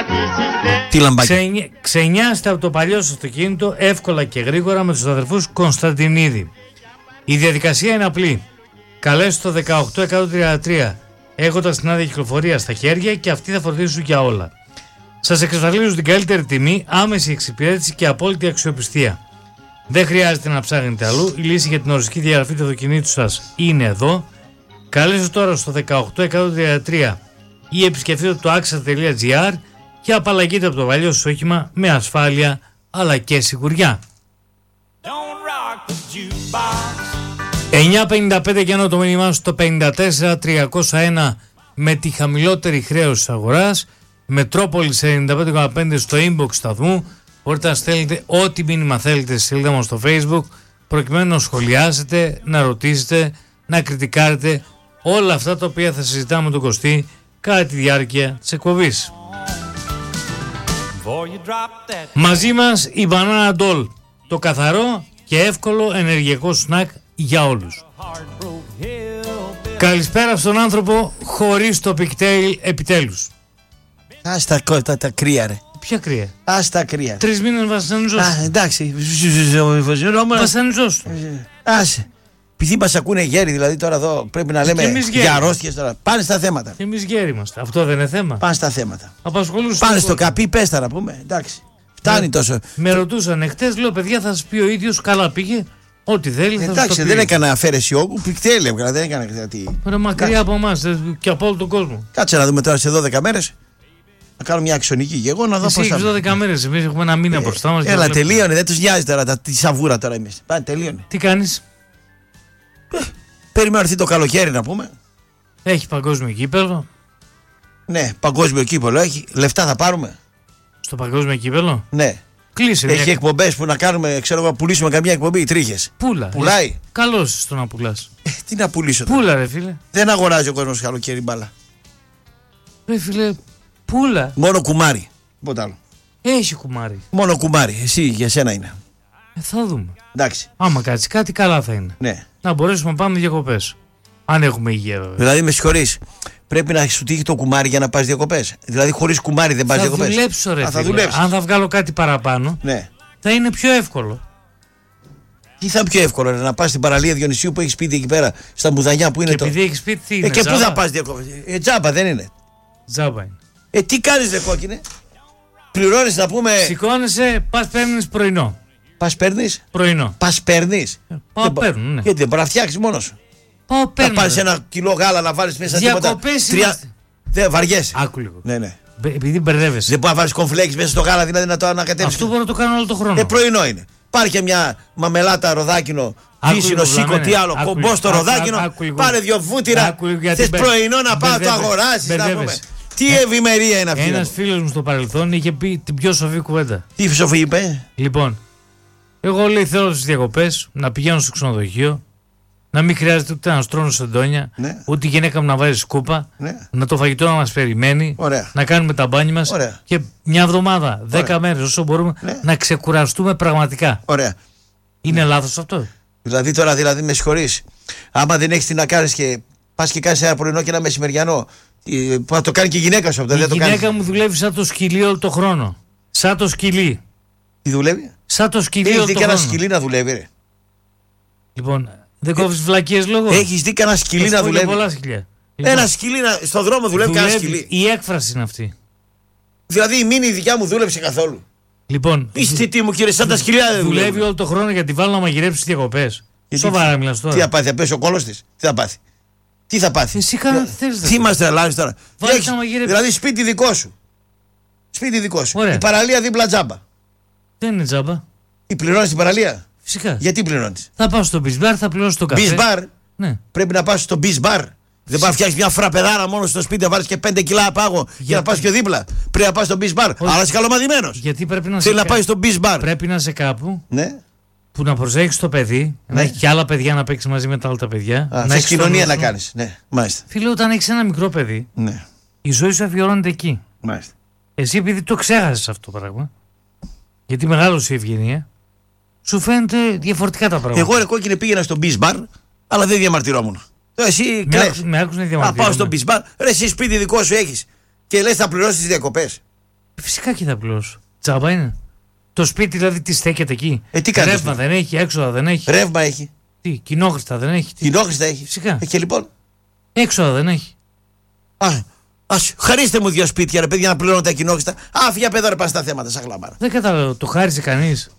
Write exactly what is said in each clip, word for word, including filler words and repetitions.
Τι λαμπάκι. Ξενι... Ξενιάστε από το παλιό σας αυτοκίνητο εύκολα και γρήγορα με τους αδερφούς Κωνσταντινίδη. Η διαδικασία είναι απλή. Καλέστε το δεκαοκτώ εκατόν τριάντα τρία έχοντας την άδεια κυκλοφορία στα χέρια και αυτοί θα φροντίσουν για όλα. Σας εξασφαλίζουν την καλύτερη τιμή, άμεση εξυπηρέτηση και απόλυτη αξιοπιστία. Δεν χρειάζεται να ψάχνετε αλλού. Η λύση για την οριστική διαγραφή του αυτοκινήτου σας είναι εδώ. Καλέστε τώρα στο δεκαοκτώ εκατόν τριάντα τρία ή επισκεφτείτε το άξα τελεία τζι άρ και απαλλαγείτε από το παλιό σας όχημα με ασφάλεια αλλά και σιγουριά. εννιά πενήντα πέντε και ενώ το μήνυμά στο πενήντα τέσσερα τριακόσια ένα με τη χαμηλότερη χρέωση της αγοράς. Μετρόπολης ενενήντα πέντε κόμμα πέντε στο inbox σταθμού. Μπορείτε να στέλνετε ό,τι μήνυμα θέλετε στη σελίδα μας στο Facebook προκειμένου να σχολιάσετε, να ρωτήσετε, να κριτικάρετε όλα αυτά τα οποία θα συζητάμε με τον Κωστή κατά τη διάρκεια της εκπομπής. Μαζί μας η Banana Doll, το καθαρό και εύκολο ενεργειακό σνακ για όλους. Καλησπέρα στον άνθρωπο χωρίς το πικτέιλ επιτέλους. Ας τα, τα, τα κρύα ρε. Ποια κρύα? Ας τα κρύα. Τρεις μήνες βασανιζός. Α, εντάξει. Βασανιζός. Άσε. Επειδή μας ακούνε γέροι, δηλαδή τώρα εδώ πρέπει να λέμε για αρρώστιες τώρα. Πάνε στα θέματα. Και εμείς γέροι είμαστε. Αυτό δεν είναι θέμα. Πάνε στα θέματα. Απασχολούς Πάνε στο καπί, πες τα να πούμε. Εντάξει. Φτάνει με, τόσο. Με ρωτούσαν χτες, λέω παιδιά θα σας πει ο ίδιος, καλά πήγε. Ό,τι θέλει. Εντάξει, δεν έκανα αφαίρεση όγκου, πικτέλει έβγαλα, δεν έκανα κάτι. Πέρα μακριά από εμάς και από όλο τον κόσμο. Κάτσε να δούμε τώρα σε δώδεκα μέρες. Να κάνω μια αξονική και εγώ να δω πώς θα. Εσύ έχεις δώδεκα μέρες, εμείς έχουμε ένα μήνα μπροστά μας. Έλα, τελείωνε, δεν τους νοιάζει τώρα τη σαβούρα τώρα εμείς. Πάνε, τελείωνε. Τι κάνεις? Περιμένω να έρθει το καλοκαίρι να πούμε. Έχει παγκόσμιο κύπελλο. Ναι, παγκόσμιο κύπελλο έχει. Λεφτά θα πάρουμε. Στο παγκόσμιο κύπελλο. Ναι. Κλείσε. Έχει μια... εκπομπές που να κάνουμε, ξέρω εγώ, να πουλήσουμε καμιά εκπομπή, τρίχες. Πούλα. Πουλάει. Καλώς στο να πουλάς. Ε, τι να πουλήσω τώρα. Πούλα, ρε φίλε. Δεν αγοράζει ο κόσμος καλοκαίρι μπάλα. Ρε φίλε, πούλα. Μόνο κουμάρι. Τίποτα άλλο. Έχει κουμάρι. Μόνο κουμάρι. Εσύ, για σένα είναι. Ε, θα δούμε. Εντάξει. Άμα κάτσει κάτι, καλά θα είναι. Ναι. Να μπορέσουμε να πάμε διακοπές. Αν έχουμε υγεία, βέβαια. Δηλαδή, με συγχωρείς. Πρέπει να σου τύχει το κουμάρι για να πας διακοπές. Δηλαδή, χωρίς κουμάρι δεν πας διακοπές. Θα δουλέψω, ρε. Α, θα φίλε. Αν θα βγάλω κάτι παραπάνω, ναι. θα είναι πιο εύκολο. Τι θα είναι πιο εύκολο, ρε, να πας στην παραλία Διονυσίου που έχει σπίτι εκεί πέρα, στα Μπουδανιά που είναι και το. Επειδή έχει σπίτι, τι είναι. Ε, και πού θα πας διακοπές. Ε, τζάμπα δεν είναι. Τζάμπα είναι. Ε, τι κάνεις, ρε κόκκινε. Πληρώνεις να πούμε. Σηκώνεσαι, πας παίρνεις πρωινό. Πας παίρνεις. Πρωινό. Πας παίρνεις. Ε, πάω παίρνω, ναι. Γιατί δεν μπορεί να φτιάξεις μόνος σου. Πάω παίρνω. Να πάρεις ένα κιλό γάλα να βάλεις μέσα τίποτα. Διακοπές Τρία... Δεν βαριέσαι. Άκου λίγο. Ναι, ναι. Επειδή μπερδεύεσαι. Δεν μπορεί να βάλεις κομφλέξεις μέσα στο γάλα, δηλαδή να το ανακατεύσεις. Αυτό μπορώ να το κάνω όλο τον χρόνο. Ε, πρωινό είναι. Πάρει και μια μαμελάτα ροδάκινο, βύσσινο, σίκο, τι άλλο. Κομπό στο ροδάκινο. Πάρε δύο βούτυρα. Θες πρωινό να πάω να το αγοράσεις. Τι ευημερία είναι αυτή. Ένας φίλος μου στο παρελθόν είχε πει την πιο σοφή κουβέντα. Τι σοφή είπε. Λοιπόν, εγώ λέει θέλω στις διακοπές να πηγαίνω στο ξενοδοχείο, να μην χρειάζεται ούτε να στρώνω σεντόνια, ναι. ούτε η γυναίκα μου να βάζει σκούπα, ναι. να το φαγητό να μας περιμένει, ωραία. Να κάνουμε τα μπάνια μας. Ωραία. Και μια εβδομάδα, δέκα μέρες όσο μπορούμε, ναι. Να ξεκουραστούμε πραγματικά. Ωραία. Είναι λάθος αυτό. Δηλαδή τώρα δηλαδή με συγχωρείς, άμα δεν έχεις τι να κάνεις και πας και κάνεις ένα πρωινό και ένα μεσημεριανό, θα το κάνει και η γυναίκα σου αυτό. Η δεν γυναίκα το κάνει. μου δουλεύει σαν το σκυλί όλο το χρόνο. Σαν το σκυλί. Τι δουλεύει? Σαν το σκυλί όλο το χρόνο. Έχεις δει κανένα σκυλί να δουλεύει, ρε? Λοιπόν, δεν κόβεις βλακίες λόγω. Έχεις δει κανένα σκυλί να δουλεύει? Πολλά σκυλιά. Λοιπόν, ένα σκυλί να... στον δρόμο δουλεύει, δουλεύει κανένα σκυλί. Η έκφραση είναι αυτή. Δηλαδή η μήνυ δικιά μου δούλεψε καθόλου. Λοιπόν, είστε τι μου κύριε, σαν τα σκυλιά δεν δουλεύει. Δουλεύει όλο το χρόνο γιατί βάλω να μαγειρέψει διακοπές. Σοβαρά μιλάς τώρα. Τι θα πάθει, θα πέσει ο κόλος της, τι θα πάθει. Τι θα πάθει. Εσύ κάνα θέλεις. Τι μας τρελάνεις τώρα. Έχεις, να μαγειρέψει. Δηλαδή σπίτι δικό σου. Σπίτι δικό σου. Ωραία. Η παραλία δίπλα τζάμπα. Δεν είναι τζάμπα. Η πληρώνεις την παραλία. Φυσικά. Γιατί πληρώνεις? Θα πάω στο μπισμπάρ, θα πληρώσω το καφέ. Μπισμπάρ. Ναι. Πρέπει να πας στο μπισμπάρ. Δεν πάει να φτιάξει μια φραπεδάρα μόνο στο σπίτι, να βάλει και πέντε κιλά πάγο για, για να πας πιο δίπλα. Πρέπει να πας στο μπισμπάρ. Αλλά είσαι καλομαδημένος. Γιατί πρέπει να θέλει να πάει στο μπισμπάρ. Πρέπει να είσαι κάπου. Ναι. Που να προσέχεις το παιδί, ναι. Να έχει και άλλα παιδιά να παίξει μαζί με τα άλλα τα παιδιά. Α, να έχει κοινωνία να κάνεις. Ναι, μάλιστα. Φίλε, όταν έχεις ένα μικρό παιδί, ναι. Η ζωή σου αφιερώνεται εκεί. Μάλιστα. Εσύ επειδή το ξέχασες αυτό το πράγμα, γιατί μεγάλωσε η ευγενία, σου φαίνεται διαφορετικά τα πράγματα. Εγώ ρε κόκκινε πήγαινα στο μπισμπάρ, αλλά δεν διαμαρτυρόμουν. Εσύ κλαις. Με άκουσες να διαμαρτυρόμουν. Να πάω στο μπισμπάρ, ρε εσύ σπίτι δικό σου έχεις και λες θα πληρώσεις τις διακοπές. Φυσικά και θα πληρώσω. Τσάμπα είναι. Το σπίτι δηλαδή τι στέκεται εκεί. Ε, τι κάνει. Ρεύμα δεν έχει, έξοδα δεν έχει. Ρεύμα έχει. Τι, κοινόχρηστα δεν έχει. Κοινόχρηστα έχει. Φυσικά. Ε, και λοιπόν. Έξοδα δεν έχει. Α, ας, χαρίστε μου δύο σπίτια, ρε παιδιά, να πληρώνω τα κοινόχρηστα. Άφια παιδό, ρε, πάνε στα θέματα, σαν χλαμάρα. Δεν κατάλαβα, το χάρισε κανείς.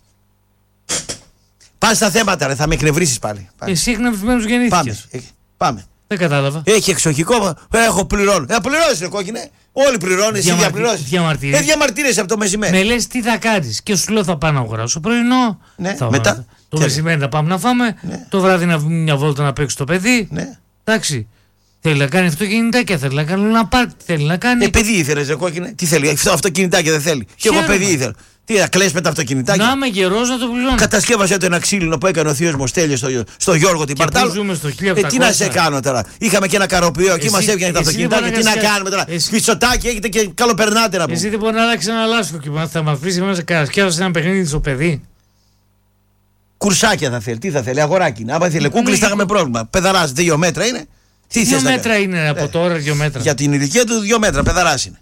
Πάνε στα θέματα, ρε, θα με εκνευρίσεις πάλι. πάλι. Εσύ εκνευρισμένος γεννήθηκες. Πάμε. Πάμε. Δεν κατάλαβα. Έχει εξοχικό, έχω πληρώνω. Ε, πληρώσει, ρε κόκκινε. Όλοι πληρώνουν, εσύ διαπληρώσει. Διαμαρτύρεσαι. Ε, διαμαρτύρεσαι από το μεσημέρι. Με λες τι θα κάνεις. Και σου λέω θα πάω να αγοράσω πρωινό. Ναι, θα μετά. Βάω, το μεσημέρι να πάμε να φάμε. Ναι. Το βράδυ να βγούμε μια βόλτα να παίξει το παιδί. Ναι. Εντάξει. Θέλει να κάνει αυτοκινητάκια, θέλει να κάνει ένα πάρκ, θέλει να κάνει. Ε, παιδί ήθελε, ρε κόκκινε. Τι θέλει, αυτό αυτοκινητάκια δεν θέλει. Και εγώ παιδί ήθελα. Τι θα κλαις με τα αυτοκινητάκια. Να είμαι γερός να το πληρώνω. Κατασκεύασε το ένα ξύλινο που έκανε ο θείος μου Στέλιος στο, στο Γιώργο την Παρτάλο. Ζούμε στο χίλια οκτακόσια. Ε, τι να σε κάνω τώρα. Είχαμε και ένα καροποιείο εκεί, μας έβγαινε τα αυτοκινητάκια. Τι να κάνουμε τώρα. Φυσοτάκι έχετε και καλοπερνάτε να πούμε. Εσύ δεν μπορεί να αλλάξει ένα λάσκο και θα μα πει μέσα κατασκεύασε ένα παιχνίδι στο παιδί. Κουρσάκια θα θέλει. Τι θα θέλει, αγοράκι. Άμα ήθελε κούκλι θα είχαμε πρόβλημα. Πεδαράς δύο μέτρα είναι. Τι δύο μέτρα είναι από τώρα, δύο μέτρα. Για την ηλικία του δύο μέτρα, πεδαράς είναι.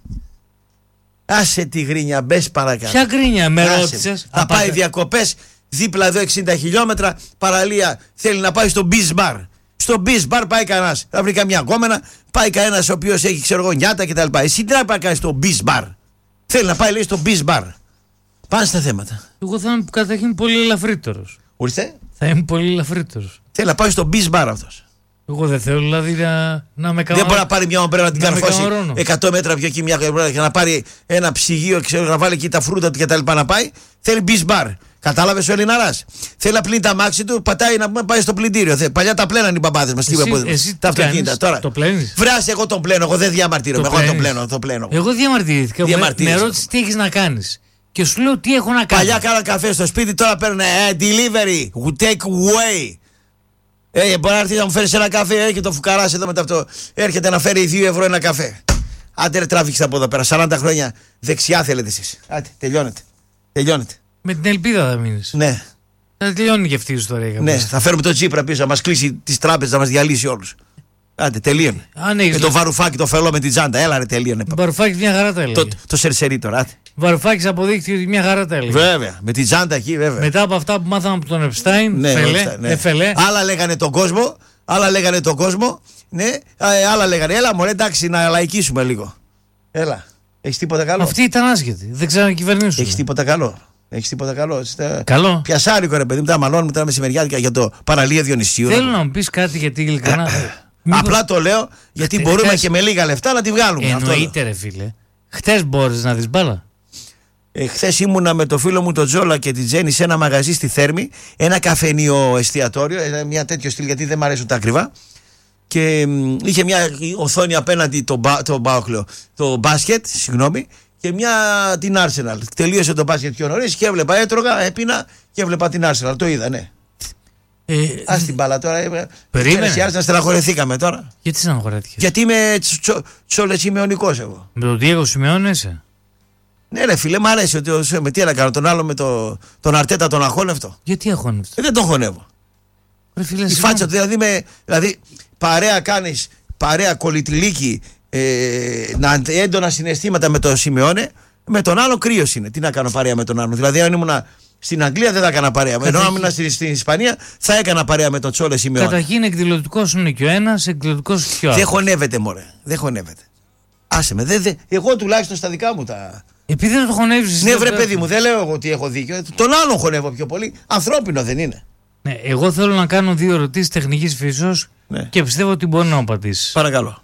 Άσε τη γκρίνια, μπες παρακάτω. Ποια γκρίνια, με ρώτησες. Θα πάει διακοπές δίπλα εδώ εξήντα χιλιόμετρα, παραλία. Θέλει να πάει στο Beach Bar. Στο Beach Bar πάει κανένας. Θα βρει καμιά γκόμενα, πάει κανένας ο οποίος έχει ξέρω εγώ νιάτα κτλ. Εσύ τι να πάει κάνει στο Beach Bar. Θέλει να πάει λέει στο Beach Bar. Πάνε στα θέματα. Εγώ θα είμαι καταρχήν πολύ ελαφρύτερος. Ορίστε. Θα είμαι πολύ ελαφρύτερος. Θέλει να πάει στο Beach Bar αυτός. Εγώ δεν θέλω δηλαδή να, να με κάνω. Δεν μπορεί να πάρει μια ομπρέλα να την καρφώσει εκατό μέτρα πιο εκεί μια ομπρέλα και να πάρει ένα ψυγείο ξέρω, να βάλει εκεί τα φρούτα του κτλ. Να πάει. Θέλει beach bar. Κατάλαβε ο Ελληναράς. Θέλει να πλύνει τα μάξι του, πατάει να πάει στο πλυντήριο. Θε, παλιά τα πλέναν οι μπαμπάδες μας. Εσύ τα αυτοκίνητα. Τώρα. Το πλένεις. Βράσει, εγώ τον πλένω. Εγώ δεν διαμαρτύρομαι. Εγώ τον πλένω. Το πλένω. Εγώ διαμαρτυρήθηκα. Με ρώτησε τι έχεις να κάνεις. Και σου λέω τι έχω να κάνω. Παλιά κάναν καφέ στο σπίτι, τώρα παίρνουν ε, delivery. Take away. Ε, μπορεί να έρθει να μου φέρει ένα καφέ ε, και το φουκαράς εδώ μετά αυτό. Έρχεται να φέρει δύο ευρώ ένα καφέ. Άντε ρε τράβηξε από εδώ πέρα. σαράντα χρόνια δεξιά θέλετε εσείς. Άντε, τελειώνετε. Τελειώνετε. Με την ελπίδα θα μείνεις. Ναι. Θα τελειώνει και αυτή η ιστορία. Ναι, θα φέρουμε τον Τσίπρα πίσω να μας κλείσει τις τράπεζες, να μας διαλύσει όλους. Άντε, τελείωνε. Με το βαρουφάκι το φελό με την τσάντα. Έλα ρε, τελείωνε. Βαρουφάκι μια χαρά τα έλεγε. Το, το σερσερί τώρα. Άντε. Βαρουφάκης αποδείχθηκε ότι μια χαρά τα έλεγε. Βέβαια, με την τσάντα εκεί, βέβαια. Μετά από αυτά που μάθαμε από τον Επστάιν, ναι, φελέ, ναι. φελέ. Άλλα λέγανε τον κόσμο, άλλα λέγανε τον κόσμο, ναι, άλλα λέγανε. Έλα, μωρέ, εντάξει, να λαϊκίσουμε λίγο. Έλα. Έχεις τίποτα καλό. Αυτή ήταν άσχετη. Δεν ξέρω να κυβερνήσουν. Έχεις τίποτα καλό. Έχεις τίποτα καλό. Καλό. Πιασάρικο ρε παιδί μου, τα μαλώνουμε τώρα μεσημεριάτικα για το παραλία Διονυσίου. Θέλω να μου πεις κάτι γιατί ειλικρινά. Απλά το λέω γιατί μπορούμε και με λίγα λεφτά να τη βγάλουμε. Εννοείται ρε φίλε. Χτες μπορείς να δεις μπάλα. Ε, χθες ήμουνα με το φίλο μου τον Τζόλα και την Τζέννη σε ένα μαγαζί στη Θέρμη, ένα καφενείο εστιατόριο, μια τέτοιο στυλ γιατί δεν μου αρέσουν τα ακριβά. Και μ, είχε μια οθόνη απέναντι το, μπα, το, μπάοκλο, το μπάσκετ, συγγνώμη, και μια την Arsenal. Τελείωσε το μπάσκετ πιο νωρίς και έβλεπα, έτρωγα, έπινα και έβλεπα την Arsenal. Το είδα, ναι. Ε, Ας την μπάλα τώρα. Περίμενε. Η Arsenal στεναχωρεθήκαμε τώρα. Γιατί στεναχωρέθηκες? Γιατί είμαι τσο, τσόλε Σιμεωνικός εγώ. Με τον Διέγο Σιμεώνη είσαι? Ναι, ρε φίλε, μου αρέσει ότι με τι να κάνω. Τον άλλο με το, τον Αρτέτα τον αχώνευτο. Γιατί αχώνευτο? Ε, δεν τον χωνεύω. Ρε φίλε, η φάτσα του, δηλαδή, με, δηλαδή παρέα κάνεις, παρέα κολλητηλίκη, ε, να, έντονα συναισθήματα με τον Σιμεώνε, με τον άλλο κρύος είναι. Τι να κάνω παρέα με τον άλλο. Δηλαδή, αν ήμουν στην Αγγλία δεν θα έκανα παρέα. Ενώ αν ήμουν στην, στην Ισπανία θα έκανα παρέα με τον Τσόλε Σιμεώνε. Καταρχήν εκδηλωτικός είναι και ο ένας, εκδηλωτικός και ο άλλος. Δεν χωνεύεται, μωρέ. Δεν χωνεύεται. Άσε με. Δε, δε. Εγώ τουλάχιστον στα δικά μου τα. Επειδή δεν το χωνεύεις. Ναι, βρε παιδί μου, δεν λέω εγώ ότι έχω δίκιο. Τον άλλον χωνεύω πιο πολύ. Ανθρώπινο δεν είναι. Ναι, εγώ θέλω να κάνω δύο ερωτήσεις τεχνικής φύσεως, ναι, και πιστεύω ότι μπορεί να μου απαντήσεις. Παρακαλώ.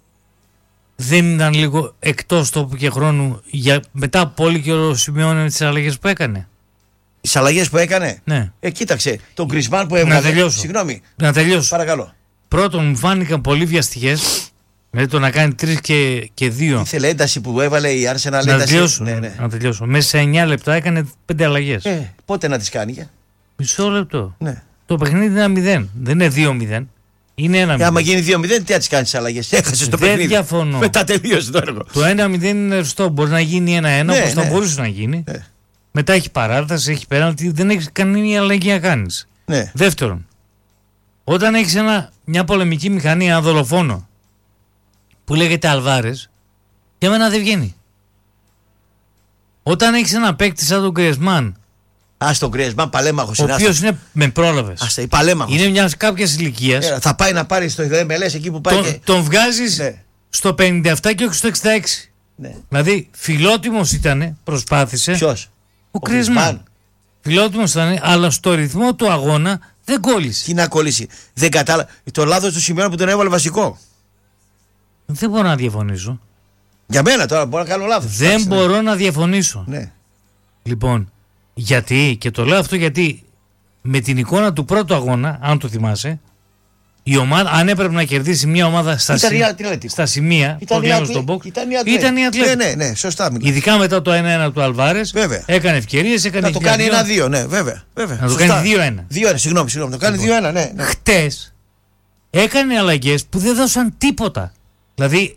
Δεν ήταν λίγο εκτός τόπου και χρόνου για μετά από πολύ καιρό Σιμεώνε τις αλλαγές που έκανε? Τις αλλαγές που έκανε. Ναι. Ε, κοίταξε. Τον Γκρισμάν που έβγαλε. Να τελειώσω. Συγγνώμη. Να τελειώσω. Παρακαλώ. Πρώτον, μου φάνηκαν πολύ βιαστικές. Δηλαδή το να κάνει τρεις και, και δύο. Ήθελε ένταση που έβαλε η Arsenal. Να ένταση. τελειώσω. Ναι, ναι. Να τελειώσω. Μέσα σε εννιά λεπτά έκανε πέντε αλλαγές. Ε, πότε να τις κάνει, για. Μισό λεπτό. Ναι. Το παιχνίδι είναι ένα μηδέν. Δεν είναι δύο μηδέν. Είναι ένα μηδέν. Άμα γίνει δύο μηδέν, τι θα τις κάνει τις αλλαγές? Έχασε το παιχνίδι. Δεν διαφωνώ. Μετά τελείωσε το έργο. Το ένα μηδέν είναι ρευστό. Μπορεί να γίνει ένα ένα, ναι, όπως ναι, θα μπορούσε να γίνει. Ναι. Μετά έχει παράταση, έχει πέναλτι. Δεν έχει κανένα αλλαγή να κάνει. Ναι. Δεύτερον, όταν έχει μια πολεμική μηχανή, ένα δολοφόνο που λέγεται Αλβάρες, για μένα δεν βγαίνει. Όταν έχεις ένα παίκτη σαν τον Γκριεσμάν, Α, τον Γκριεσμάν παλέμαχος. ο οποίος είναι με πρόλαβες. Α, παλέμαχος. Είναι μια κάποια ηλικία. Ε, θα πάει να πάρει στο εμ ελ ες εκεί που πάει. Τον, και... τον βγάζεις ναι. στο πενήντα επτά και όχι στο εξήντα έξι. Ναι. Δηλαδή, φιλότιμος ήταν, προσπάθησε. Ποιος? Ο Γκριεσμάν. Φιλότιμος ήταν, αλλά στο ρυθμό του αγώνα δεν κόλλησε. Τι να κολλήσει. Δεν κατάλαβα. Το λάθος του Σιμεών που τον έβαλε βασικό. Δεν μπορώ να διαφωνήσω. Για μένα τώρα μπορώ να κάνω λάθος. Δεν Άξι, μπορώ ναι. να διαφωνήσω. Ναι. Λοιπόν, γιατί, και το λέω αυτό γιατί με την εικόνα του πρώτου αγώνα, αν το θυμάσαι, η ομάδα, αν έπρεπε να κερδίσει μια ομάδα στα, Ήταν σι... η στα σημεία, ήταν η στον box, ήταν η ήταν η Ατλέτικο. Ναι, ναι, ναι, σωστά μιλάω. Ειδικά μετά το ένα ένα του Αλβάρες, Βέβαια. έκανε ευκαιρίες, έκανε Να το κάνει ένα δύο, ναι, βέβαια. βέβαια. Να το Σωστά. κάνει δύο ένα. δύο ένα, συγγνώμη, συγγνώμη. Το κάνει Λοιπόν. δύο ένα, ναι. ναι. Χτες έκανε αλλαγές που δεν δώσαν τίποτα. Δηλαδή,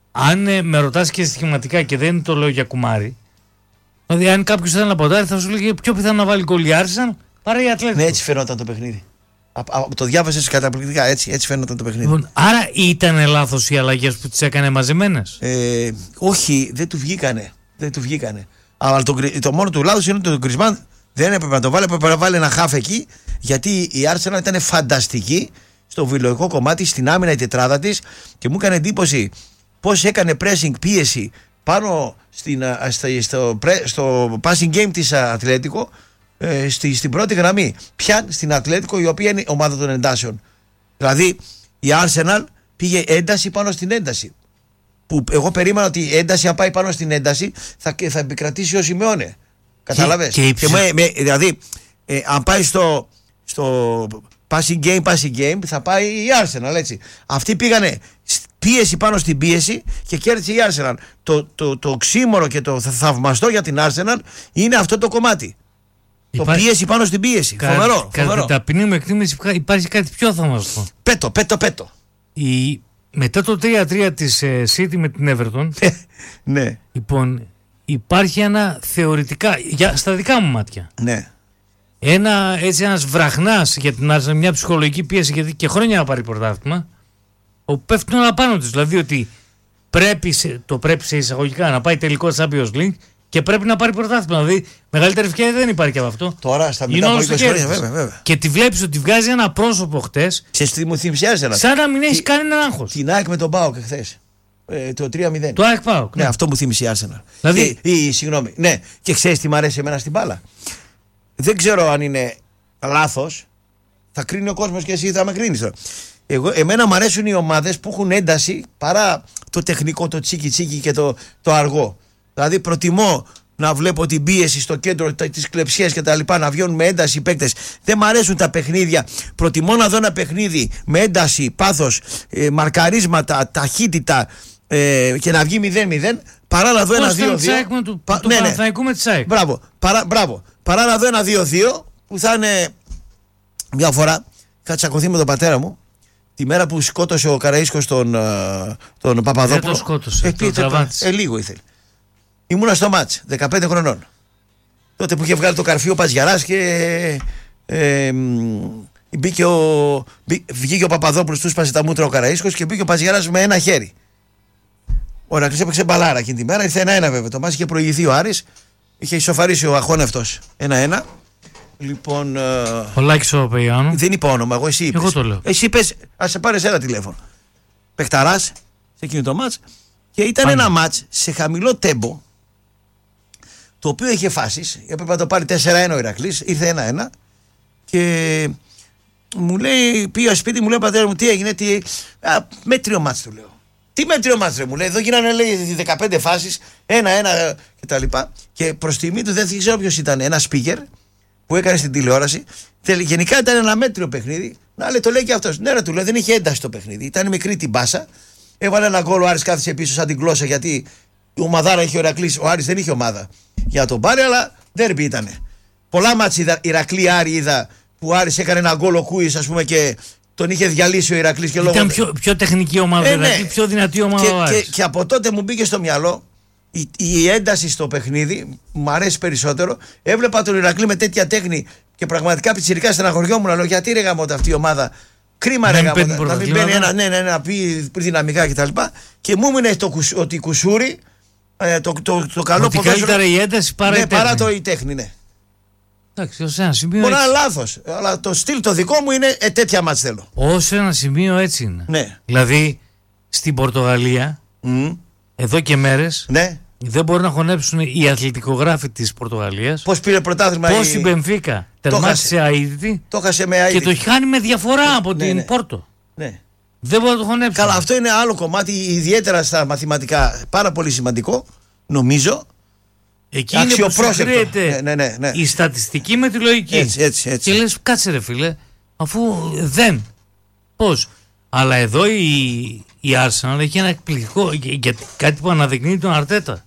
αν ε, με ρωτάς και στοιχηματικά και δεν το λέω για κουμάρι, δηλαδή αν κάποιος θέλει να ποντάρει θα σου λέγει πιο πιθανό να βάλει γκολ η Arsenal παρά η Ατλέτικο. Ναι, έτσι φαινόταν το παιχνίδι. Α, α, το διάβασες καταπληκτικά, έτσι, έτσι φαίνονταν το παιχνίδι. Λοιπόν, άρα ήταν λάθος οι αλλαγές που τις έκανε μαζεμένες. Ε, όχι, δεν του βγήκανε. Δεν του βγήκανε. Αλλά το, το μόνο του λάθος είναι ότι τον Γκρισμάν δεν έπρεπε να το βάλει, έπρεπε να βάλει ένα χάφ εκεί, γιατί η Arsenal ήταν φανταστική στο βιολογικό κομμάτι, στην άμυνα η τετράδα της και μου έκανε εντύπωση πώς έκανε pressing, πίεση πάνω στην, στο, στο, στο passing game της Ατλέτικο, ε, στη, στην πρώτη γραμμή. Πια στην Ατλέτικο, η οποία είναι ομάδα των εντάσεων. Δηλαδή η Arsenal πήγε ένταση πάνω στην ένταση. Που εγώ περίμενα ότι η ένταση, αν πάει πάνω στην ένταση, θα, θα επικρατήσει ο Σιμεώνε. Κατάλαβες. Και, και και με, με, δηλαδή, ε, αν πάει στο, στο passing game, passing game, θα πάει η Arsenal, έτσι. Αυτοί πήγανε πίεση πάνω στην πίεση και κέρδισε η Arsenal. Το, το, το, το ξύμορο και το θαυμαστό για την Arsenal είναι αυτό το κομμάτι. Υπά... Το πίεση πάνω στην πίεση. Κα... Φοβερό. Κατά την ταπεινή μου εκτίμηση υπάρχει κάτι πιο θαυμαστό. Πέτο, πέτο, πέτο. Η... Μετά το τρία τρία της ε, City με την Everton, ναι. Λοιπόν, υπάρχει ένα θεωρητικά, για, στα δικά μου μάτια, ναι. ένα, έτσι, ένας βραχνάς για την Arsenal, μια ψυχολογική πίεση, γιατί και χρόνια να πάρει πρωτάθλημα, όπου πέφτουν όλα πάνω τους. Δηλαδή ότι πρέπει, σε, το πρέπει σε εισαγωγικά να πάει τελικό Champions League και πρέπει να πάρει πρωτάθλημα. Δηλαδή μεγαλύτερη ευκαιρία δεν υπάρχει από αυτό. Τώρα στα μετά από είκοσι χρόνια, βέβαια, βέβαια. Και τη βλέπεις ότι βγάζει ένα πρόσωπο χτες. Σε τι μου θυμσιάζει, σαν να μην έχει κάνει έναν άγχος. Την ΑΕΚ με τον ΠΑΟΚ χθες. Ε, το τρία μηδέν. Το ΑΕΚ ΠΑΟΚ. Ναι, ναι, αυτό μου θύμισε η Arsenal. Δηλαδή... Ε, ή, συγγνώμη. Ναι, και ξέρεις τι μου αρέσει εμένα στην μπάλα. Δεν ξέρω αν είναι λάθος. Θα κρίνει ο κόσμος και εσύ θα με κρίνεις τώρα. Εγώ, εμένα μου αρέσουν οι ομάδες που έχουν ένταση παρά το τεχνικό, το τσίκι τσίκι και το, το αργό. Δηλαδή προτιμώ να βλέπω την πίεση στο κέντρο, τις κλεψιές και τα λοιπά, να βγαίνουν με ένταση οι παίκτες. Δεν μ' αρέσουν τα παιχνίδια. Προτιμώ να δω ένα παιχνίδι με ένταση, πάθος, ε, μαρκαρίσματα, ταχύτητα ε, και να βγει μηδέν μηδέν παρά να δω ένα δύο δύο. Του Πα, ναι, ναι. με τη ΣΑΕΚ. Μπράβο, παρά, μπράβο. Παρά να δω ένα δύο δύο που θα είναι μια φορά. Θα τσακωθεί με τον πατέρα μου τη μέρα που σκότωσε ο Καραΐσκος τον, τον Παπαδόπουλο. Δεν το σκότωσε. Ε, το το, ε, λίγο ήθελε. Ήμουνα στο μάτς, δεκαπέντε χρονών. Τότε που είχε βγάλει το καρφί ο Παζιαράς και ε, μπήκε ο, μπή, βγήκε ο Παπαδόπουλος, του σπάσε τα μούτρα ο Καραΐσκος και μπήκε ο Παζιαράς με ένα χέρι. Ο Ηρακλής έπαιξε μπαλάρα εκείνη τη μέρα, ήρθε ένα ένα βέβαια. Το μάτς είχε προηγηθεί ο Άρης, είχε ισοφαρίσει ο Αχώνευτος ένα ένα. Λοιπόν, ο Λάκης ο Πεϊάνου. Δεν είπα όνομα, εγώ εσύ είπες. Εγώ το λέω. Εσύ είπες, ας σε πάρεις ένα τηλέφωνο. Πεχταράς σε εκείνο το μάτς. Και ήταν Πάνε. ένα μάτς σε χαμηλό τέμπο, το οποίο είχε φάσεις. Έπρεπε να το πάρει τέσσερα ένα ο Ηρακλής, ήρθε ένα ένα. Και μου λέει, πήγα σπίτι, μου λέει ο πατέρα μου, τι έγινε, τι. Α, μέτριο μάτς του λέω. Τι μέτριο μάτς, ρε, μου λέει. Εδώ γίνανε, λέει, δεκαπέντε φάσεις, ένα ένα κτλ. Και προς τιμή του δεν ξέρω ποιος ήταν, ένα speaker που έκανε στην τηλεόραση. Γενικά ήταν ένα μέτριο παιχνίδι. Να λέει, το λέει και αυτός. Ναι, ρε, του λέω, δεν είχε ένταση το παιχνίδι. Ήταν μικρή την μπάσα. Έβαλε ένα γκολ, ο Άρης κάθισε πίσω σαν την γλώσσα, γιατί η ομαδάρα είχε ο Ηρακλής. Ο Άρης δεν είχε ομάδα για να τον πάρει, αλλά ντέρμπι ήτανε. Πολλά μάτς είδα, Ηρακλή Άρη είδα, που ο Άρης έκανε ένα γκολ ο Κούης, ας πούμε, και τον είχε διαλύσει ο Ηρακλής. Και ήταν λόγω... πιο, πιο τεχνική ομάδα, ε, ναι. δηλαδή, πιο δυνατή ομάδα. Και, ο Άρης. Και, και από τότε μου μπήκε στο μυαλό η, η ένταση στο παιχνίδι, μου αρέσει περισσότερο. Έβλεπα τον Ηρακλή με τέτοια τέχνη και πραγματικά πιτσιρικά στεναχωριόμουν. Λέω, γιατί ρε γαμώτα αυτή η ομάδα. Κρίμα ρε γαμώτα. Να μην μπαίνει ένα, ναι, ναι, ναι, να πει δυναμικά κτλ. Και, και μου έμεινε το, ότι η Κουσούρη Ε, το, το, το καλό ότι ποδόσφαιρο. Καλύτερα η ένταση παρά ναι, η τέχνη. παρά το η τέχνη, ναι. Εντάξει, ως ένα σημείο. Μπορεί να έτσι. είναι λάθος. Αλλά το στυλ το δικό μου είναι ε, τέτοια μάτς θέλω. Ως ένα σημείο έτσι είναι. Ναι. Δηλαδή στην Πορτογαλία, Mm. εδώ και μέρες, Ναι. δεν μπορούν να χωνέψουν οι αθλητικογράφοι της Πορτογαλίας. Πώς πήρε πρωτάθλημα Πώς η... η Μπενφίκα τερμάτισε αίτητη Το έχασε με και αίτητη. το έχει χάνει με διαφορά από Ναι, την ναι. Πόρτο. Ναι. Δεν μπορεί να το χωνέψουν. Καλά, αυτό είναι άλλο κομμάτι, ιδιαίτερα στα μαθηματικά, πάρα πολύ σημαντικό, νομίζω. Εκεί είναι που Αξιοπρόσεκτο. συγκρίνεται Ναι, ναι, ναι, ναι. η στατιστική με τη λογική. Έτσι, έτσι, έτσι. Και λες, κάτσε ρε φίλε, αφού δεν. Πώς. Αλλά εδώ η, η Arsenal έχει ένα εκπληκτικό, για, κάτι που αναδεικνύει τον Αρτέτα.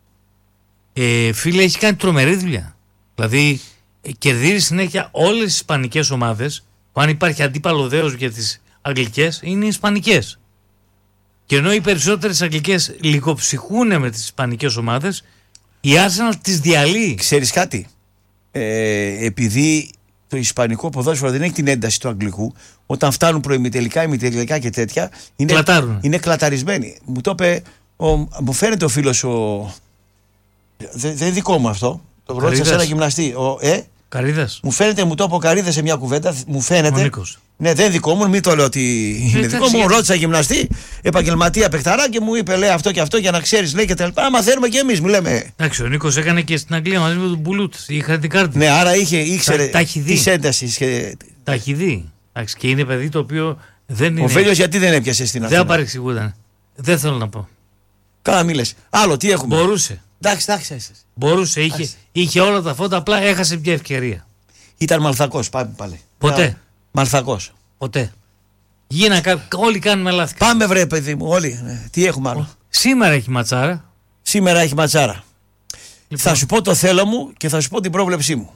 Ε, φίλε, έχει κάνει τρομερή δουλειά. Δηλαδή, ε, κερδίζει συνέχεια όλες τις ισπανικές ομάδες, που αν υπάρχει αντίπαλο δέος για τις αγγλικές, είναι οι ισπανικές. Και ενώ οι περισσότερες αγγλικές λιγοψυχούν με τις ισπανικές ομάδες, η Arsenal τις διαλύει. Ξέρεις κάτι, ε, επειδή το ισπανικό ποδόσφαιρο δεν έχει την ένταση του αγγλικού, όταν φτάνουν προημιτελικά, ημιτελικά και τέτοια, είναι, Κλατάρουν. είναι κλαταρισμένοι. Μου το είπε, ο, μου φαίνεται ο φίλος ο... Δεν δεν είναι δικό μου αυτό, το ρώτησα Καρίδας. σε ένα γυμναστή. Ο, ε, Καρίδας. μου φαίνεται, μου το είπε ο Καρίδας σε μια κουβέντα, μου φαίνεται. Ο Νίκος. Ναι, δεν είναι δικό μου, μην το λέω ότι είναι εντάξει, δικό μου. γιατί- Ρώτησα γυμναστή, επαγγελματία παιχταρά και μου είπε, λέει αυτό και αυτό για να ξέρεις, λέει και τα λοιπά. Μαθαίνουμε και εμείς, μιλάμε. Εντάξει, ο Νίκος έκανε και στην Αγγλία μαζί με τον Μπουλούτ. Είχα την κάρτα. Ναι, άρα είχε, ήξερε Τα- τα έχει δει. της έντασης και... Τα έχει δει. Εντάξει, και είναι παιδί το οποίο δεν είναι. Ο Βέλιος γιατί δεν έπιασε στην Δεν Αθήνα. απαρεξηγούταν. Δεν θέλω να πω. Καλά, μη λες. Άλλο, τι έχουμε. Μπορούσε. Εντάξει, εντάξει, εντάξει. Μπορούσε. Είχε, Εντάξει. είχε όλα τα φώτα, απλά έχασε μια ευκαιρία. Ήταν μαλθακός, πάμε πάλι. Ποτέ. Μαλθακός. Ποτέ. Γίνα, κα- όλοι κάνουμε λάθη. Πάμε βρε παιδί μου, όλοι. Ναι. Τι έχουμε άλλο. Σήμερα έχει ματσάρα. Σήμερα έχει ματσάρα. Λοιπόν, Θα σου πω το θέλω μου και θα σου πω την πρόβλεψή μου.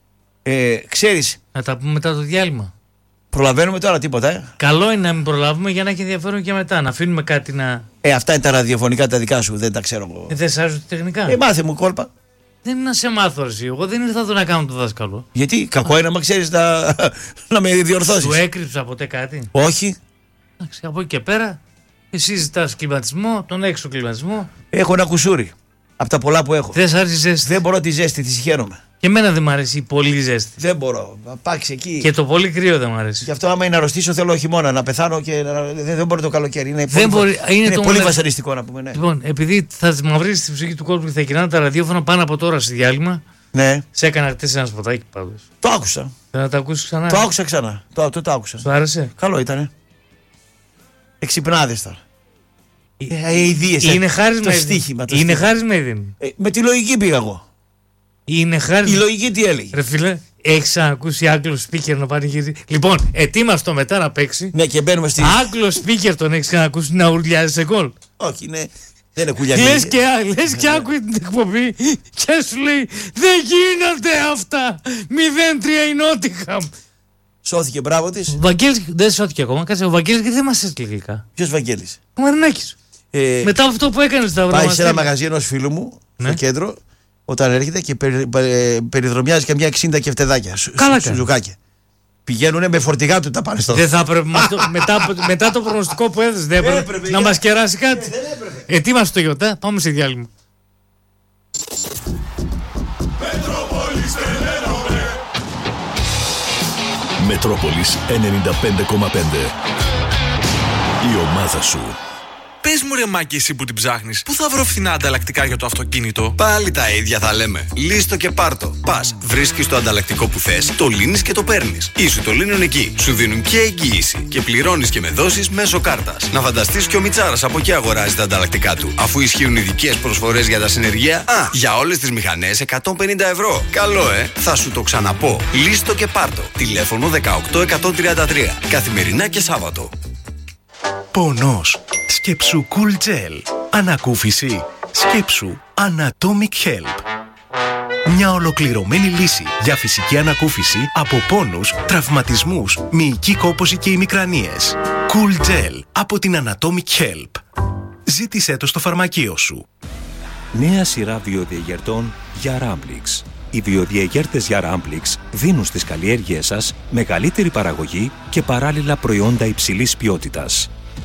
Ε, ξέρεις, να τα πούμε μετά το διάλειμμα. προλαβαίνουμε τώρα τίποτα, ε. Καλό είναι να μην προλάβουμε για να έχει ενδιαφέρον και μετά. Να αφήνουμε κάτι να. Ε, αυτά είναι τα ραδιοφωνικά τα δικά σου, δεν τα ξέρω εγώ. Ε, δεν σ' άρεσε τεχνικά. Ε, μάθε μου κόλπα. Δεν είναι να σε μάθω, εσύ. Εγώ δεν ήρθα εδώ να κάνω το δάσκαλο. Γιατί κακό είναι, μα ξέρεις να, να με διορθώσεις. Σου έκρυψα ποτέ κάτι. Όχι. Εντάξει, από εκεί και πέρα, εσύ ζητάς κλιματισμό, τον έξω κλιματισμό. Έχω ένα κουσούρι. Από τα πολλά που έχω. Δεν σ' άρεσε η ζέστη. Δεν μπορώ τη ζέστη, τη συγχαίρομαι. Και εμένα δεν μ' αρέσει η πολύ ζέστη. Δεν μπορώ. Πάξει εκεί. Και το πολύ κρύο δεν μ' αρέσει. Γι' αυτό άμα είναι να αρρωστήσω θέλω χειμώνα, να πεθάνω και να... δεν, δεν μπορεί το καλοκαίρι. Είναι Δεν πολύ, μπορεί- είναι είναι το πολύ μόνο- βασανιστικό να πούμε. Ναι. Λοιπόν, επειδή θα μαυρίσει την ψυχή του κόσμου και θα γυρνάνε τα ραδιόφωνα πάνω από τώρα στη διάλειμμα, ναι. σε έκανα χτες ένα σποτάκι πάντως. Το άκουσα. Θα τα ακούσει ξανά. Το άκουσα ξανά. Το, το, το άκουσα. Σου άρεσε. Καλό ήτανε. Εξυπνάδες τώρα. Ε, οι ιδίες, ε. Είναι χάρισμα. Το ή δεν- στοίχημα. Το Είναι στοίχημα. χάρισμα ή δεν είναι. Ε, με τη λογική πήγα εγώ. Είναι Η χάρισμα. λογική τι έλεγε. Ρε φίλε, έχεις ακούσει Άγγλο speaker να πανηγυρίζει. Λοιπόν, ετοίμαστο μετά να παίξει. Ναι, και μπαίνουμε στη. Άγγλο speaker τον έχεις ξανακούσει να ουρλιάζει σε γκολ. Όχι, είναι. Δεν είναι κουλιά. Λες και, λες και άκουε την εκπομπή και σου λέει δεν γίνονται αυτά. μηδέν τρία η Νότιχαμ. Σώθηκε, μπράβο τη. Ο Βαγγέλης δεν σώθηκε ακόμα. Κάτσε, ο Βαγγέλης γιατί δεν μας έστειλε γλυκά. Ποιο Βαγγέλη. Ο Μαρινάκης. Ε, Μετά από αυτό που έκανε στα πάει σε ένα βράδια. μαγαζί ενό φίλου μου Ναι. στο κέντρο όταν έρχεται και περι, περι, περιδρομιάζει καμιά εξήντα κεφτεδάκια. Σου, Καλά σου, κάνει. σουζουκάκια. Πηγαίνουν με φορτηγά του τα πάνε στο. Δεν θα έπρεπε με αυτό- μετά, από- μετά το προγνωστικό που έδωσε δεν έπρεπε Έπρεπε, να για- μας κεράσει κάτι. Ετοίμαστε το γιοτά, πάμε σε διάλειμμα. Μετρόπολης ενενήντα πέντε κόμμα πέντε. Η ομάδα σου. Πες μου ρε Μάκη, εσύ που την ψάχνεις, πού θα βρω φθηνά ανταλλακτικά για το αυτοκίνητο? Πάλι τα ίδια θα λέμε. Λύστο και πάρτο. Πας, βρίσκεις το ανταλλακτικό που θες, το λύνεις και το παίρνεις. Ή σου το λύνουν εκεί. Σου δίνουν και εγγύηση. Και πληρώνεις και με δόσεις μέσω κάρτας. Να φανταστείς και ο Μιτσάρας από εκεί αγοράζει τα ανταλλακτικά του. Αφού ισχύουν ειδικές προσφορές για τα συνεργεία. Α, για όλες τις μηχανές εκατόν πενήντα ευρώ. Καλό, ε! Θα σου το ξαναπώ. Λύστο και πάρτο. Τηλέφωνο δεκαοκτώ εκατόν τριάντα τρία. Καθημερινά και Σάββατο. Πονός. Σκέψου Cool Gel. Ανακούφιση. Σκέψου Anatomic Help. Μια ολοκληρωμένη λύση για φυσική ανακούφιση από πόνους, τραυματισμούς, μυϊκή κόπωση και ημικρανίες. Cool Gel από την Anatomic Help. Ζήτησέ το στο φαρμακείο σου. Νέα σειρά βιοδιαγερτών για Ράμπλιξ. Οι βιοδιαγέρτες για Ράμπλιξ δίνουν στις καλλιέργειές σας μεγαλύτερη παραγωγή και παράλληλα προϊόντα υψηλής ποιότητας.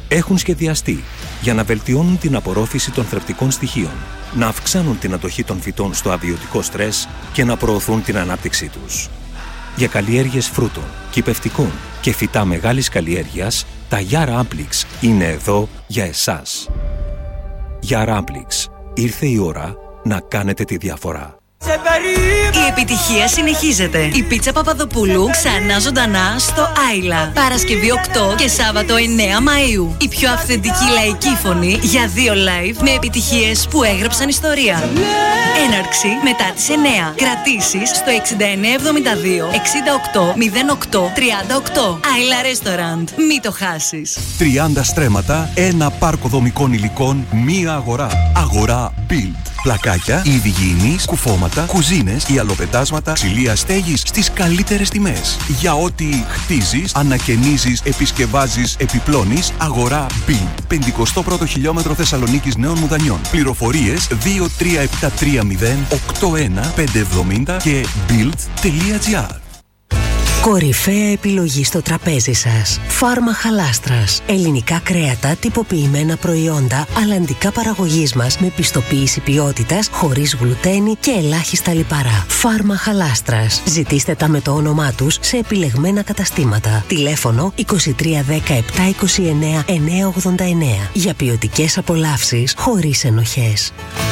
έχουν σχεδιαστεί για να βελτιώνουν την απορρόφηση των θρεπτικών στοιχείων, να αυξάνουν την αντοχή των φυτών στο αβιωτικό στρες και να προωθούν την ανάπτυξή τους. Για καλλιέργειες φρούτων, κυπευτικών και φυτά μεγάλης καλλιέργειας, τα Yara Amplix είναι εδώ για εσάς. Yara Amplix. Ήρθε η ώρα να κάνετε τη διαφορά. Η επιτυχία συνεχίζεται. Η πίτσα Παπαδοπούλου ξανά ζωντανά στο Άιλα. Παρασκευή οκτώ και Σάββατο εννέα Μαΐου. Η πιο αυθεντική λαϊκή φωνή για δύο live με επιτυχίες που έγραψαν ιστορία. Έναρξη μετά τις εννέα. Κρατήσεις στο εξήντα εννέα εβδομήντα δύο εξήντα οκτώ μηδέν οκτώ τριάντα οκτώ. Άιλα Restaurant. Μη το χάσεις. τριάντα στρέμματα, ένα πάρκο δομικών υλικών, μία αγορά. Αγορά Build. Πλακάκια, είδη υγιεινής, κουφώματα, κουζίνες, ιαλοπετάσματα, ξυλία στέγης στις καλύτερες τιμές. Για ό,τι χτίζεις, ανακαινίζεις, επισκευάζεις, επιπλώνεις, αγορά Build. πενηκοστό πρώτο χιλιόμετρο Θεσσαλονίκης Νέων Μουδανιών. Πληροφορίες δύο τρία επτά τρία μηδέν οκτώ ένα πέντε εβδομήντα και build τελεία gr. Κορυφαία επιλογή στο τραπέζι σας. Φάρμα Χαλάστρας. Ελληνικά κρέατα, τυποποιημένα προϊόντα, αλλαντικά παραγωγής μας με πιστοποίηση ποιότητας, χωρίς γλουτένι και ελάχιστα λιπαρά. Φάρμα Χαλάστρας. Ζητήστε τα με το όνομά τους σε επιλεγμένα καταστήματα. Τηλέφωνο είκοσι τρία δέκα επτά είκοσι εννέα εννιακόσια ογδόντα εννέα. Για ποιοτικές απολαύσεις χωρίς ενοχές.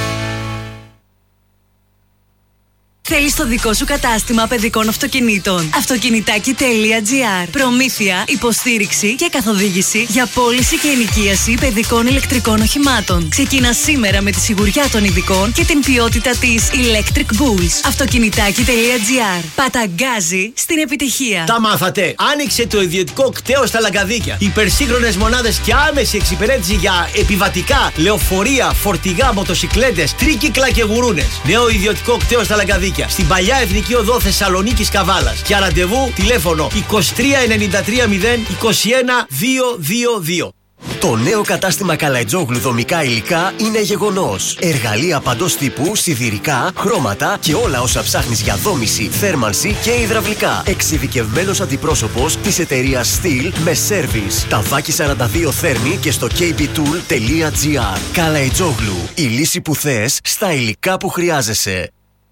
Θέλεις το δικό σου κατάστημα παιδικών αυτοκινήτων. Αυτοκινητάκι τελεία gr. Προμήθεια, υποστήριξη και καθοδήγηση για πώληση και ενοικίαση παιδικών ηλεκτρικών οχημάτων. Ξεκινά σήμερα με τη σιγουριά των ειδικών και την ποιότητα της Electric Bulls. Αυτοκινητάκι τελεία gr. Παταγκάζει στην επιτυχία. Τα μάθατε. Άνοιξε το ιδιωτικό κτέο στα Λαγκαδίκια. Υπερσύγχρονες μονάδες και άμεση εξυπηρέτηση για επιβατικά, λεωφορεία, φορτηγά, μοτοσικλέτες, τρίκυκλα και γουρούνες. Νέο ιδιωτικό κτέο στα Λαγκαδίκια. Στην παλιά Εθνική Οδό Θεσσαλονίκης Καβάλας. Για ραντεβού τηλέφωνο είκοσι τρία ενενήντα τρία μηδέν είκοσι ένα διακόσια είκοσι δύο. Το νέο κατάστημα Καλαϊτζόγλου δομικά υλικά είναι γεγονός. Εργαλεία παντός τύπου, σιδηρικά, χρώματα και όλα όσα ψάχνεις για δόμηση, θέρμανση και υδραυλικά. Εξειδικευμένος αντιπρόσωπος της εταιρείας Steel με σέρβις. Ταβάκι σαράντα δύο θέρμη και στο κέι μπι tool τελεία gr. Καλαϊτζόγλου. Η λύση που θες στα υλικά που χρειάζεσαι.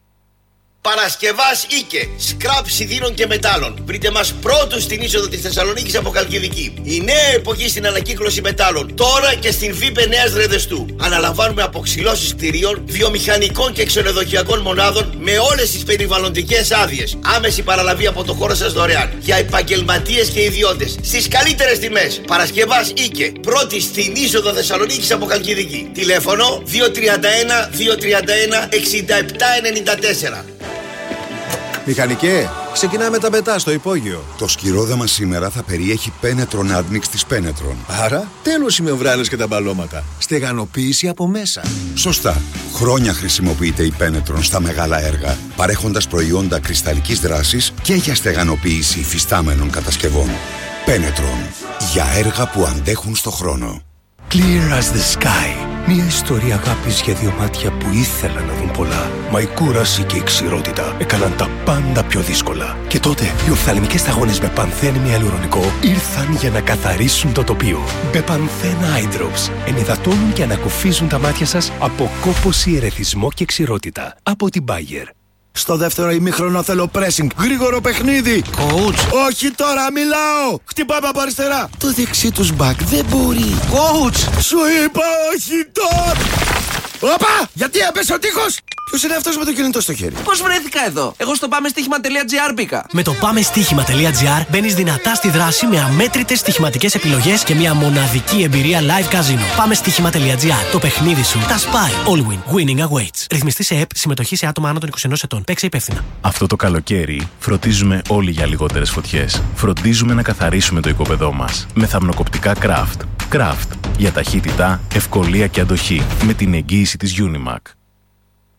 Παρασκευάς Ίκε, σκραπ σιδήρων και μετάλλων. Βρείτε μας πρώτους στην είσοδο της Θεσσαλονίκης από Χαλκιδική. Η νέα εποχή στην ανακύκλωση μετάλλων. Τώρα και στην Βίπε Νέας Ρεδεστού. Αναλαμβάνουμε αποξυλώσεις κτηρίων, βιομηχανικών και ξενοδοχειακών μονάδων με όλες τις περιβαλλοντικές άδειες. Άμεση παραλαβή από το χώρο σας δωρεάν. Για επαγγελματίες και ιδιώτες. Στις καλύτερες τιμές. Παρασκευάς Ίκε, πρώτη στην είσοδο Θεσσαλονίκης από Χαλκιδική. Τηλέφωνο δύο τρία ένα δύο τρία ένα εξήντα επτά ενενήντα τέσσερα. Μηχανικέ, ξεκινάμε τα πετά στο υπόγειο. Το σκυρόδεμα σήμερα θα περιέχει Penetron Admix της Penetron. Άρα, τέλος οι μεμβράνες και τα μπαλώματα. Στεγανοποίηση από μέσα. Σωστά. Χρόνια χρησιμοποιείται η Penetron στα μεγάλα έργα, παρέχοντας προϊόντα κρυσταλλικής δράσης και για στεγανοποίηση υφιστάμενων κατασκευών. Penetron. Για έργα που αντέχουν στο χρόνο. Clear as the sky. Μια ιστορία αγάπης για δύο μάτια που ήθελαν να δουν πολλά. Μα η κούραση και η ξηρότητα έκαναν τα πάντα πιο δύσκολα. Και τότε οι οφθαλμικές σταγόνες με πανθέν ιαλουρονικό ήρθαν για να καθαρίσουν το τοπίο. Μπεπανθέν Eye Drops ενυδατώνουν και ανακουφίζουν τα μάτια σας από κόπωση, ερεθισμό και ξηρότητα. Από την Bayer. Στο δεύτερο ημίχρονο θέλω pressing. Γρήγορο παιχνίδι. Coach. Όχι τώρα, μιλάω. Χτυπάμε από αριστερά. Το δεξί τους back δεν μπορεί. Coach. Σου είπα όχι τώρα. Όπα! Γιατί έπεσε ο τείχος! Ποιος είναι αυτός με το κινητό στο χέρι? Πώς βρέθηκα εδώ? Εγώ στο πάμε στοίχημα τελεία gr μπήκα. Με το πάμε στοίχημα τελεία gr μπαίνεις δυνατά στη δράση με αμέτρητες στοιχηματικές επιλογές και μια μοναδική εμπειρία live casino. Πάμε στοίχημα τελεία gr. Το παιχνίδι σου τα σπάει. All win. Winning awaits. Ρυθμιστή σε ΕΠ. Συμμετοχή σε άτομα άνω των είκοσι ενός ετών. Παίξε υπεύθυνα. Αυτό το καλοκαίρι φροντίζουμε όλοι για λιγότερες φωτιές. Φροντίζουμε να καθαρίσουμε το οικόπεδό μας με θαμνοκοπτικά Craft. Craft. Για ταχύτητα, ευκολία και αντοχή. Με την εγγύηση της Unimac.